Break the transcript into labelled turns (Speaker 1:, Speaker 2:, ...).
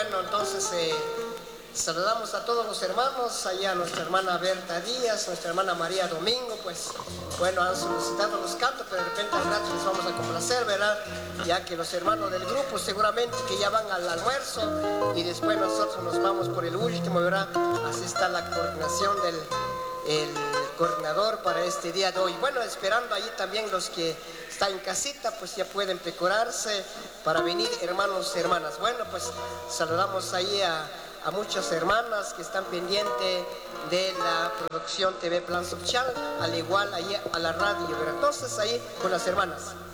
Speaker 1: bueno, entonces saludamos a todos los hermanos, allá a nuestra hermana Berta Díaz, nuestra hermana María Domingo, pues bueno, han solicitado los cantos, pero de repente al rato les vamos a complacer, ¿verdad? Ya que los hermanos del grupo seguramente que ya van al almuerzo y después nosotros nos vamos por el último, ¿verdad? Así está la coordinación del el coordinador para este día de hoy. Bueno, esperando ahí también los que están en casita, pues ya pueden prepararse para venir, hermanos y hermanas. Bueno, pues saludamos ahí a muchas hermanas que están pendientes de la producción TV Plan Social, al igual ahí a la radio. Pero entonces ahí con las hermanas.